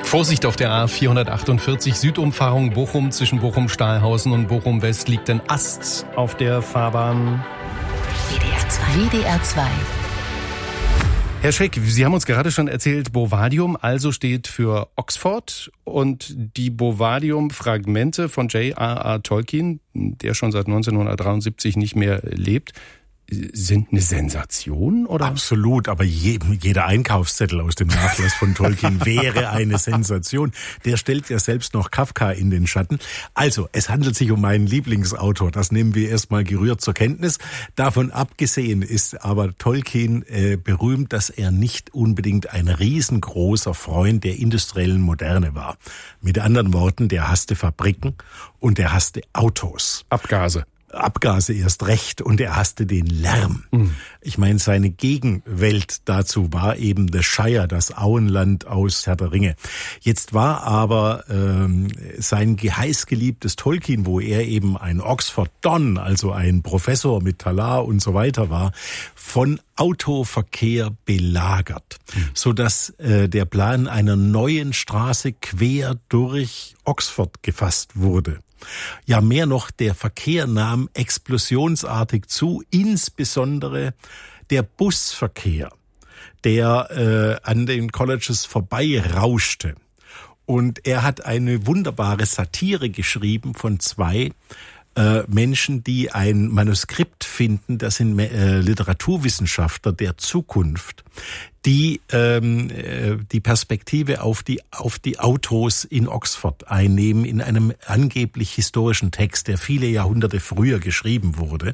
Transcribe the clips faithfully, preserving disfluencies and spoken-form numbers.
Vorsicht auf der A vierhundertachtundvierzig, Südumfahrung Bochum, zwischen Bochum-Stahlhausen und Bochum-West liegt ein Ast auf der Fahrbahn. W D R zwei. W D R zwei. Herr Scheck, Sie haben uns gerade schon erzählt, Bovadium also steht für Oxford und die Bovadium-Fragmente von J R R. Tolkien, der schon seit neunzehnhundertdreiundsiebzig nicht mehr lebt, sind eine Sensation, oder? Absolut, aber je, jeder Einkaufszettel aus dem Nachlass von Tolkien wäre eine Sensation. Der stellt ja selbst noch Kafka in den Schatten. Also, es handelt sich um meinen Lieblingsautor. Das nehmen wir erstmal gerührt zur Kenntnis. Davon abgesehen ist aber Tolkien äh, berühmt, dass er nicht unbedingt ein riesengroßer Freund der industriellen Moderne war. Mit anderen Worten, der hasste Fabriken und der hasste Autos. Abgase. Abgase erst recht, und er hasste den Lärm. Mhm. Ich meine, seine Gegenwelt dazu war eben The Shire, das Auenland aus Herr der Ringe. Jetzt war aber ähm, sein heißgeliebtes Tolkien, wo er eben ein Oxford Don, also ein Professor mit Talar und so weiter war, von Autoverkehr belagert, mhm. sodass äh, der Plan einer neuen Straße quer durch Oxford gefasst wurde. Ja, mehr noch, der Verkehr nahm explosionsartig zu, insbesondere der Busverkehr, der äh, an den Colleges vorbei rauschte. Und er hat eine wunderbare Satire geschrieben von zwei äh, Menschen, die ein Manuskript finden, das sind äh, Literaturwissenschaftler der Zukunft, die ähm, die Perspektive auf die auf die Autos in Oxford einnehmen in einem angeblich historischen Text, der viele Jahrhunderte früher geschrieben wurde.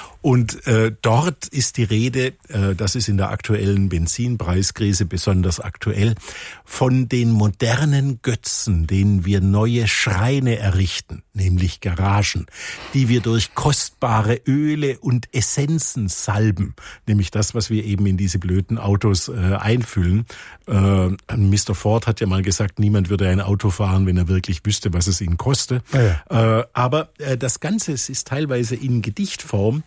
Und äh, dort ist die Rede, äh, das ist in der aktuellen Benzinpreiskrise besonders aktuell, von den modernen Götzen, denen wir neue Schreine errichten, nämlich Garagen, die wir durch kostbare Öle und Essenzen salben, nämlich das, was wir eben in diese blöden Autos äh, einfüllen. Äh, Mister Ford hat ja mal gesagt, niemand würde ein Auto fahren, wenn er wirklich wüsste, was es ihn koste. Ja. Äh, aber äh, das Ganze ist teilweise in Gedichtform.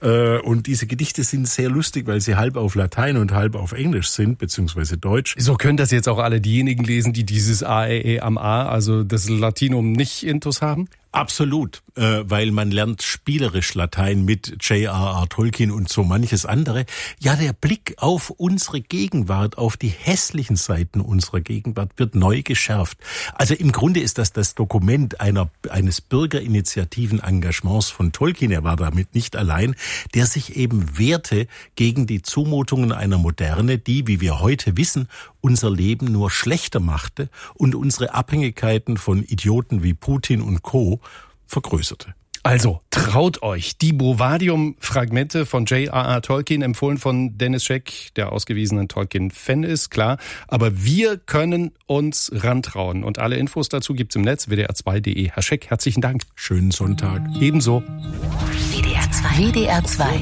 Und diese Gedichte sind sehr lustig, weil sie halb auf Latein und halb auf Englisch sind, beziehungsweise Deutsch. So können das jetzt auch alle diejenigen lesen, die dieses A E E am A, also das Latinum, nicht intus haben? Absolut, äh, weil man lernt spielerisch Latein mit J R R. Tolkien und so manches andere. Ja, der Blick auf unsere Gegenwart, auf die hässlichen Seiten unserer Gegenwart wird neu geschärft. Also im Grunde ist das das Dokument einer eines bürgerinitiativen Engagements von Tolkien, er war damit nicht allein, der sich eben wehrte gegen die Zumutungen einer Moderne, die, wie wir heute wissen, unser Leben nur schlechter machte und unsere Abhängigkeiten von Idioten wie Putin und Co. vergrößerte. Also, traut euch. Die Bovadium-Fragmente von J R R. Tolkien, empfohlen von Dennis Scheck, der ausgewiesenen Tolkien-Fan ist, klar. Aber wir können uns rantrauen. Und alle Infos dazu gibt's im Netz, w d r zwei punkt d e. Herr Scheck, herzlichen Dank. Schönen Sonntag. Ebenso. W D R zwei. W D R zwei.